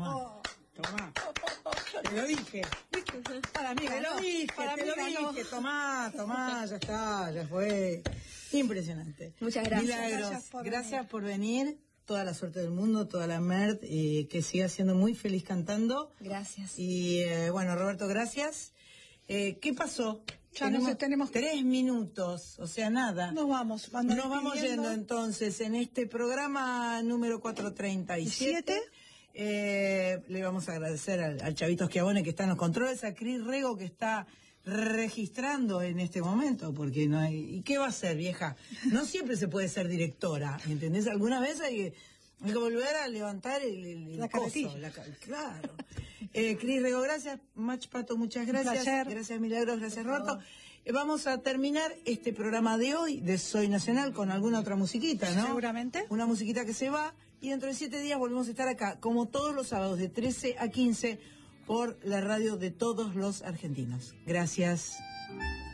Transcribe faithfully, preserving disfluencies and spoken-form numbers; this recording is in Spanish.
Tomá, Oh. tomá. Te lo dije. Para mí, Te lo dije, para te mí lo ganó. dije. Tomá, tomá, ya está, ya fue. Impresionante. Muchas gracias. Milagros, Gracias por gracias venir. por venir. Toda la suerte del mundo, toda la Mert, eh, que siga siendo muy feliz cantando. Gracias. Y eh, bueno, Roberto, gracias. Eh, ¿Qué pasó? Ya no sé, tenemos- tres minutos, o sea, nada. Nos vamos. Cuando Nos vamos despidiendo. yendo entonces en este programa número cuatrocientos treinta y siete. Eh, le vamos a agradecer al, al Chavito Schiavone que está en los controles, a Cris Rego que está registrando en este momento, porque no hay... ¿Y qué va a hacer, vieja? No siempre se puede ser directora, ¿entendés? Algunas veces hay que, hay que volver a levantar el, el, el La coso, carretilla. la ca- claro. Eh, Cris Rego, gracias. Mach Pato, muchas gracias. placer. Gracias, Milagros, gracias, Por Roberto. favor. Eh, Vamos a terminar este programa de hoy de Soy Nacional con alguna otra musiquita, ¿no? Seguramente. Una musiquita que se va y dentro de siete días volvemos a estar acá, como todos los sábados de trece a quince por la radio de todos los argentinos. Gracias.